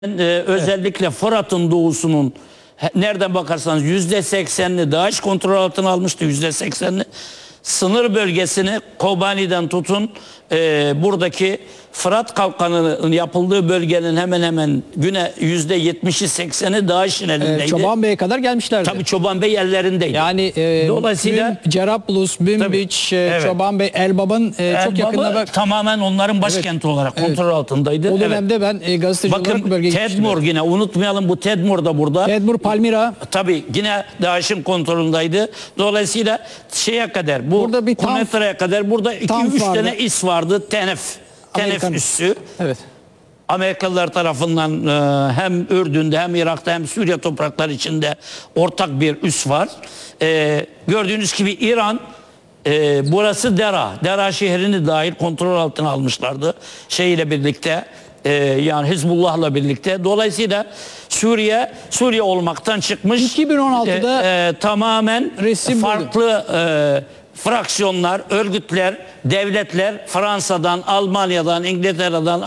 Özellikle Fırat'ın doğusunun nereden bakarsanız %80'ini DAEŞ kontrol altına almıştı, %80'ini. Sınır bölgesini Kobani'den tutun buradaki Fırat Kalkanı'nın yapıldığı bölgenin hemen hemen %70'i 80'i DAEŞ'in elindeydi. Çoban Bey'e kadar gelmişlerdi. Tabii Çoban Bey ellerindeydi. Yani dolayısıyla Cerablus, Münbiç, evet. Çoban Bey, Elbab'ın çok yakında tamamen onların başkenti olarak kontrol altındaydı. O dönemde ben gazeteci olarak bölgeye gitmiştim. Tedmur yine unutmayalım, bu Tedmur da burada. Tedmur, Palmira. Tabii yine DAEŞ'in kontrolündeydi. Dolayısıyla şeye kadar bu Kunetra'ya kadar burada 2-3 tane is vardı. Tenef üssü. Evet. Amerikalılar tarafından hem Ürdün'de hem Irak'ta hem Suriye toprakları içinde ortak bir üs var. Gördüğünüz gibi İran burası Dera şehrini dahil kontrol altına almışlardı. Şeyle birlikte yani Hizbullah'la birlikte. Dolayısıyla Suriye olmaktan çıkmış. 2016'da tamamen farklı fraksiyonlar, örgütler, devletler Fransa'dan, Almanya'dan, İngiltere'den,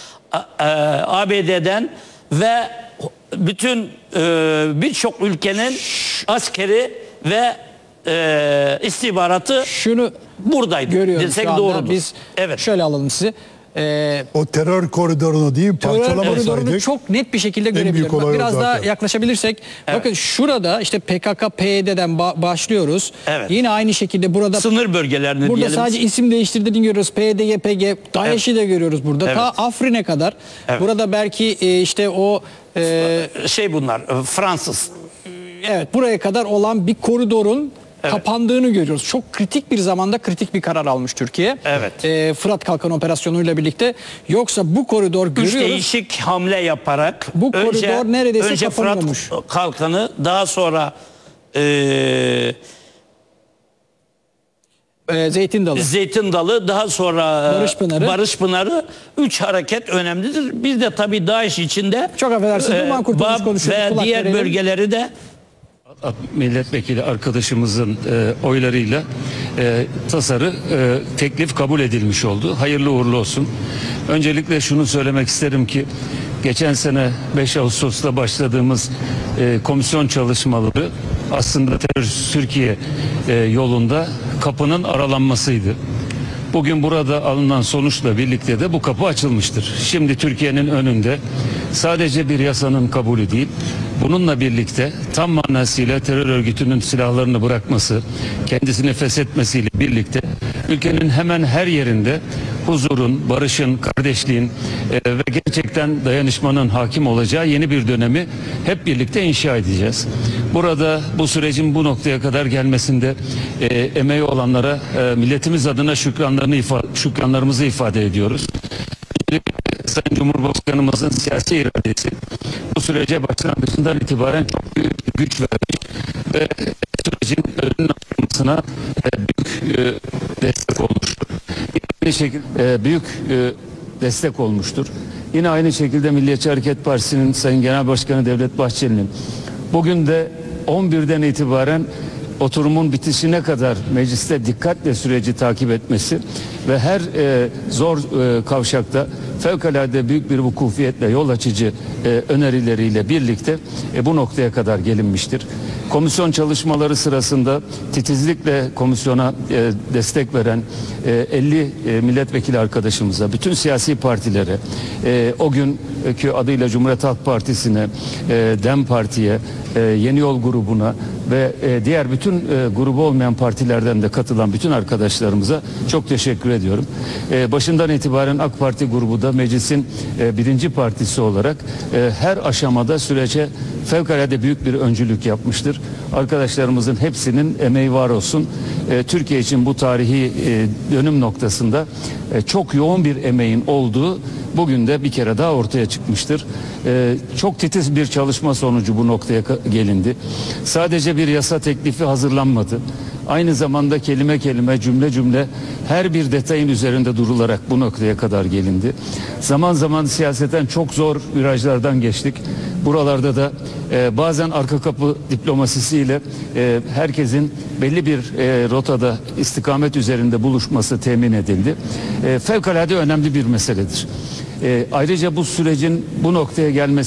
ABD'den ve bütün birçok ülkenin askeri ve istihbaratı buradaydı. Görüyoruz şu anda. Biz şöyle alalım sizi. O terör koridorunu değil, parçalamasaydık çok net bir şekilde görebiliyorum. Biraz daha yaklaşabilirsek, bakın şurada işte PKK, PYD'den başlıyoruz. Evet. Yine aynı şekilde burada sınır bölgelerini burada diyelim. Sadece isim değiştirdiğini görüyoruz. PYD, YPG, DAEŞ'i de görüyoruz burada. Ta Afrin'e kadar. Burada belki işte o bunlar Fransız. Evet, buraya kadar olan bir koridorun kapandığını görüyoruz. Çok kritik bir zamanda kritik bir karar almış Türkiye. Evet. Fırat Kalkanı operasyonuyla birlikte. Yoksa bu koridor görüyoruz. Değişik hamle yaparak bu koridor neredeyse kapanıyormuş. Fırat Kalkanı, daha sonra Zeytin Dalı, daha sonra Barış Pınarı 3 hareket önemlidir. Bir de tabii DAEŞ içinde çok affedersiniz, ve diğer bölgeleri de milletvekili arkadaşımızın oylarıyla tasarı teklif kabul edilmiş oldu. Hayırlı uğurlu olsun. Öncelikle şunu söylemek isterim ki geçen sene 5 Ağustos'ta başladığımız komisyon çalışmaları aslında terörist Türkiye yolunda kapının aralanmasıydı. Bugün burada alınan sonuçla birlikte de bu kapı açılmıştır. Şimdi Türkiye'nin önünde sadece bir yasanın kabulü değil, bununla birlikte tam manasıyla terör örgütünün silahlarını bırakması, kendisini feshetmesiyle birlikte ülkenin hemen her yerinde huzurun, barışın, kardeşliğin ve gerçekten dayanışmanın hakim olacağı yeni bir dönemi hep birlikte inşa edeceğiz. Burada bu sürecin bu noktaya kadar gelmesinde emeği olanlara milletimiz adına şükranlarımızı ifade ediyoruz. Sayın Cumhurbaşkanımızın siyasi iradesi bu sürece başlangıcından itibaren çok büyük bir güç vermiş ve sürecin önünün alınmasına büyük destek olmuştur. Aynı şekilde büyük destek olmuştur. Yine aynı şekilde Milliyetçi Hareket Partisi'nin Sayın Genel Başkanı Devlet Bahçeli'nin bugün de 11'den itibaren oturumun bitişine kadar mecliste dikkatle süreci takip etmesi ve her zor kavşakta fevkalade büyük bir vukufiyetle yol açıcı önerileriyle birlikte bu noktaya kadar gelinmiştir. Komisyon çalışmaları sırasında titizlikle komisyona destek veren 50 milletvekili arkadaşımıza, bütün siyasi partilere, o günkü adıyla Cumhuriyet Halk Partisi'ne, DEM Parti'ye, Yeni Yol grubuna ve diğer bütün grubu olmayan partilerden de katılan bütün arkadaşlarımıza çok teşekkür ediyorum. Başından itibaren AK Parti grubu da meclisin birinci partisi olarak her aşamada sürece fevkalade büyük bir öncülük yapmıştır. Arkadaşlarımızın hepsinin emeği var olsun. Türkiye için bu tarihi dönüm noktasında çok yoğun bir emeğin olduğu bugün de bir kere daha ortaya çıkmıştır. Çok titiz bir çalışma sonucu bu noktaya gelindi. Sadece bir yasa teklifi hazırlanmadı. Aynı zamanda kelime kelime, cümle cümle her bir detayın üzerinde durularak bu noktaya kadar gelindi. Zaman zaman siyaseten çok zor virajlardan geçtik. Buralarda da bazen arka kapı diplomasisiyle herkesin belli bir rotada istikamet üzerinde buluşması temin edildi. Fevkalade önemli bir meseledir. Ayrıca bu sürecin bu noktaya gelmesi